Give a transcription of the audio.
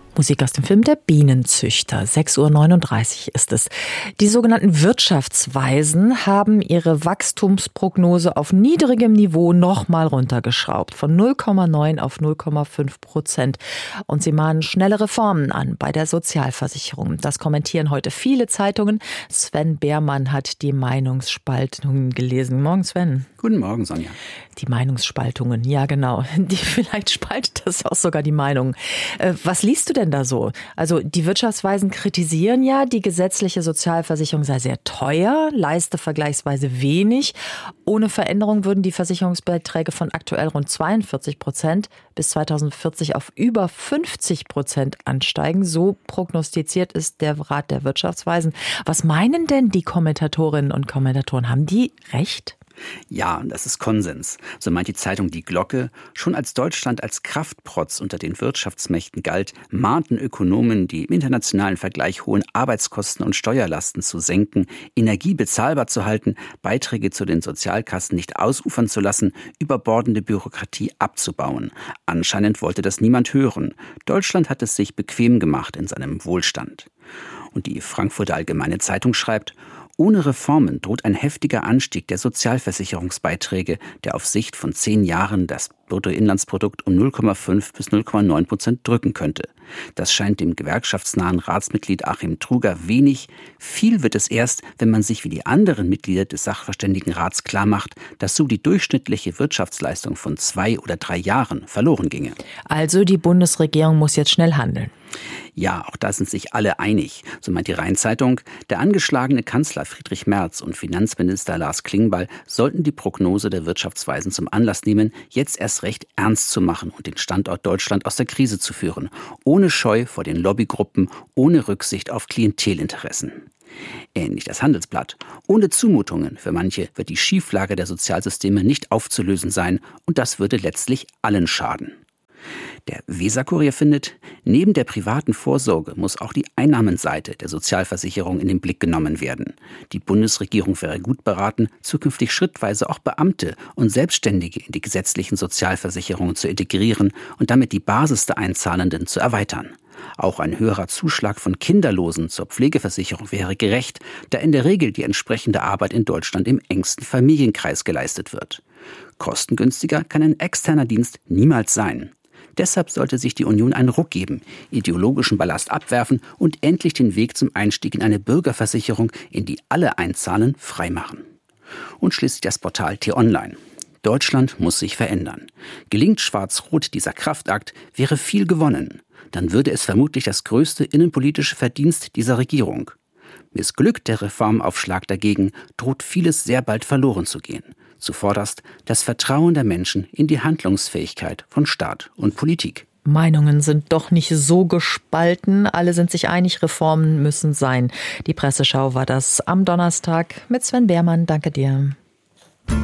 Musik aus dem Film Der Bienenzüchter. 6:39 Uhr ist es. Die sogenannten Wirtschaftsweisen haben ihre Wachstumsprognose auf niedrigem Niveau nochmal runtergeschraubt. Von 0,9 auf 0,5%. Und sie mahnen schnelle Reformen an bei der Sozialversicherung. Das kommentieren heute viele Zeitungen. Sven Behrmann hat die Meinungsspaltungen gelesen. Morgen, Sven. Guten Morgen, Sonja. Die Meinungsspaltungen, ja genau. Vielleicht spaltet das auch sogar die Meinung. Was liest du denn da so? Also die Wirtschaftsweisen kritisieren ja, die gesetzliche Sozialversicherung sei sehr teuer, leiste vergleichsweise wenig. Ohne Veränderung würden die Versicherungsbeiträge von aktuell rund 42% bis 2040 auf über 50% ansteigen. So prognostiziert ist der Rat der Wirtschaftsweisen. Was meinen denn die Kommentatorinnen und Kommentatoren? Haben die recht? Ja, das ist Konsens. So meint die Zeitung Die Glocke. Schon als Deutschland als Kraftprotz unter den Wirtschaftsmächten galt, mahnten Ökonomen, die im internationalen Vergleich hohen Arbeitskosten und Steuerlasten zu senken, Energie bezahlbar zu halten, Beiträge zu den Sozialkassen nicht ausufern zu lassen, überbordende Bürokratie abzubauen. Anscheinend wollte das niemand hören. Deutschland hat es sich bequem gemacht in seinem Wohlstand. Und die Frankfurter Allgemeine Zeitung schreibt: Ohne Reformen droht ein heftiger Anstieg der Sozialversicherungsbeiträge, der auf Sicht von 10 Jahren das Bruttoinlandsprodukt um 0,5 bis 0,9% drücken könnte. Das scheint dem gewerkschaftsnahen Ratsmitglied Achim Truger wenig. Viel wird es erst, wenn man sich wie die anderen Mitglieder des Sachverständigenrats klarmacht, dass so die durchschnittliche Wirtschaftsleistung von 2 oder 3 Jahren verloren ginge. Also die Bundesregierung muss jetzt schnell handeln. Ja, auch da sind sich alle einig, so meint die Rhein-Zeitung. Der angeschlagene Kanzler Friedrich Merz und Finanzminister Lars Klingbeil sollten die Prognose der Wirtschaftsweisen zum Anlass nehmen, jetzt erst recht ernst zu machen und den Standort Deutschland aus der Krise zu führen. Ohne Scheu vor den Lobbygruppen, ohne Rücksicht auf Klientelinteressen. Ähnlich das Handelsblatt. Ohne Zumutungen für manche wird die Schieflage der Sozialsysteme nicht aufzulösen sein und das würde letztlich allen schaden. Der Weser-Kurier findet, neben der privaten Vorsorge muss auch die Einnahmenseite der Sozialversicherung in den Blick genommen werden. Die Bundesregierung wäre gut beraten, zukünftig schrittweise auch Beamte und Selbstständige in die gesetzlichen Sozialversicherungen zu integrieren und damit die Basis der Einzahlenden zu erweitern. Auch ein höherer Zuschlag von Kinderlosen zur Pflegeversicherung wäre gerecht, da in der Regel die entsprechende Arbeit in Deutschland im engsten Familienkreis geleistet wird. Kostengünstiger kann ein externer Dienst niemals sein. Deshalb sollte sich die Union einen Ruck geben, ideologischen Ballast abwerfen und endlich den Weg zum Einstieg in eine Bürgerversicherung, in die alle einzahlen, freimachen. Und schließlich das Portal T-Online. Deutschland muss sich verändern. Gelingt Schwarz-Rot dieser Kraftakt, wäre viel gewonnen. Dann würde es vermutlich das größte innenpolitische Verdienst dieser Regierung. Missglückt der Reformaufschlag dagegen, droht vieles sehr bald verloren zu gehen. Zuvorderst das Vertrauen der Menschen in die Handlungsfähigkeit von Staat und Politik. Meinungen sind doch nicht so gespalten. Alle sind sich einig, Reformen müssen sein. Die Presseschau war das am Donnerstag mit Sven Behrmann. Danke dir.